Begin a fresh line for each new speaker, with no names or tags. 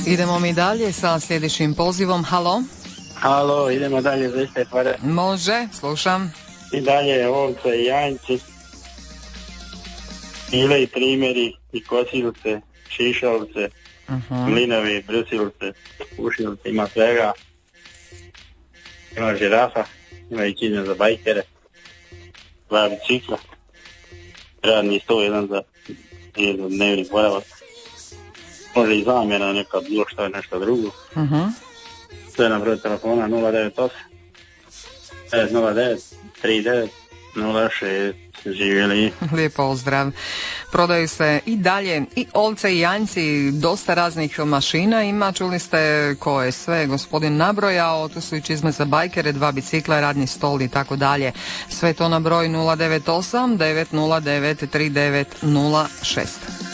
Idemo mi dalje sa sljedećim pozivom. Halo?
Halo, idemo dalje za iste pare.
Može, slušam.
I dalje ovce i janjci, pile i trimeri i kosilce, šišavce, mlinovi, brusilce, ušilce, ima svega. Ima žirafa, ima i kidnja za bajkere, 2 bicikla, radni 101 za dnevni boravak. Može i zamjena neka bilo što je nešto drugo. Sve na broj telefona 098 909 39 06. Živjeli.
Lijep pozdrav. Prodaju se i dalje i ovce i janjci, dosta raznih mašina ima, čuli ste koje sve gospodin nabrojao, tu su i čizme za bajkere, 2 bicikla, radni stol i tako dalje. Sve to na broj 098 909 3906.